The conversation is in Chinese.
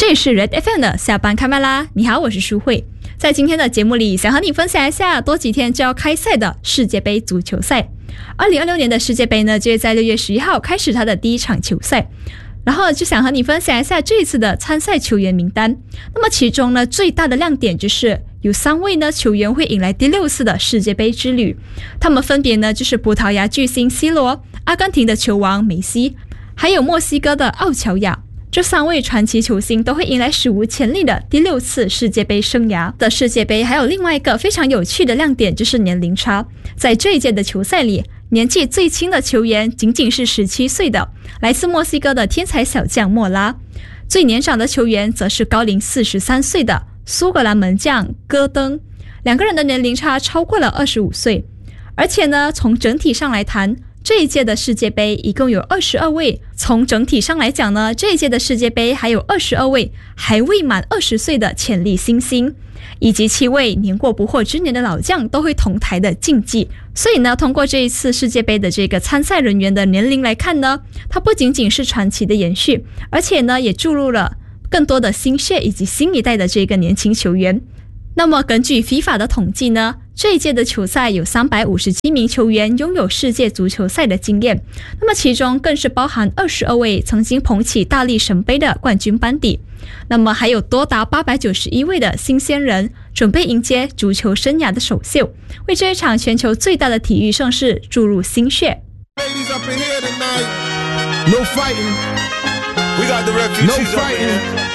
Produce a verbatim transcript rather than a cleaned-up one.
这里是 Red F M 的下班开麦啦！你好，我是舒慧。在今天的节目里，想和你分享一下多几天就要开赛的世界杯足球赛。二零二六年的世界杯呢，就会在六月十一号开始它的第一场球赛。然后就想和你分享一下这一次的参赛球员名单。那么其中呢，最大的亮点就是有三位呢球员会迎来第六次的世界杯之旅。他们分别呢就是葡萄牙巨星 C 罗、阿根廷的球王梅西，还有墨西哥的奥乔亚。这三位传奇球星都会迎来史无前例的第六次世界杯生涯的世界杯。还有另外一个非常有趣的亮点就是年龄差。在这一届的球赛里，年纪最轻的球员仅仅是十七岁的来自墨西哥的天才小将莫拉，最年长的球员则是高龄四十三岁的苏格兰门将戈登，两个人的年龄差超过了二十五岁。而且呢，从整体上来谈，这一届的世界杯一共有二十二位，从整体上来讲呢，这一届的世界杯还有二十二位还未满二十岁的潜力新星，以及七位年过不惑之年的老将都会同台的竞技。所以呢，通过这一次世界杯的这个参赛人员的年龄来看呢，它不仅仅是传奇的延续，而且呢也注入了更多的新血以及新一代的这个年轻球员。那么根据 FIFA 的统计呢，这一届的球赛有三百五十七名球员拥有世界足球赛的经验，那么其中更是包含二十二位曾经捧起大力神杯的冠军班底，那么还有多达八百九十一位的新鲜人准备迎接足球生涯的首秀，为这一场全球最大的体育盛事注入新血。 Ladies up in here tonight. No fighting. We got the refugees. No fighting.